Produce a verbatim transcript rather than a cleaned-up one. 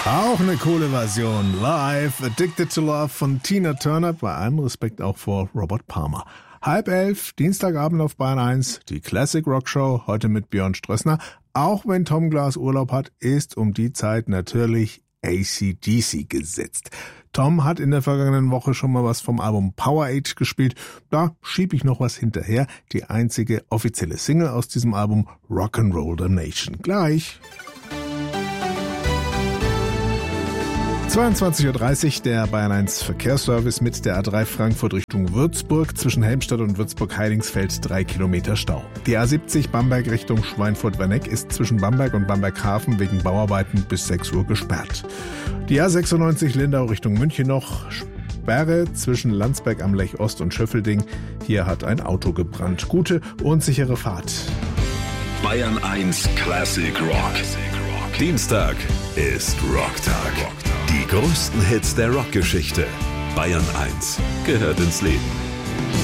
Auch eine coole Version. Live, Addicted to Love von Tina Turner. Bei allem Respekt auch vor Robert Palmer. Halb elf, Dienstagabend auf Bayern eins, die Classic Rock Show, heute mit Björn Strössner. Auch wenn Tom Glas Urlaub hat, ist um die Zeit natürlich A C D C gesetzt. Tom hat in der vergangenen Woche schon mal was vom Album Power Age gespielt. Da schieb ich noch was hinterher. Die einzige offizielle Single aus diesem Album, Rock'n'Roll the Nation. Gleich. zweiundzwanzig Uhr dreißig, der Bayern eins Verkehrsservice mit der A drei Frankfurt Richtung Würzburg. Zwischen Helmstedt und Würzburg-Heidingsfeld drei Kilometer Stau. Die A siebzig Bamberg Richtung Schweinfurt-Werneck ist zwischen Bamberg und Bamberg-Hafen wegen Bauarbeiten bis sechs Uhr gesperrt. Die A sechsundneunzig Lindau Richtung München noch. Sperre zwischen Landsberg am Lech Ost und Schöffelding. Hier hat ein Auto gebrannt. Gute und sichere Fahrt. Bayern eins Classic Rock. Dienstag ist Rocktag. Die größten Hits der Rockgeschichte. Bayern eins gehört ins Leben.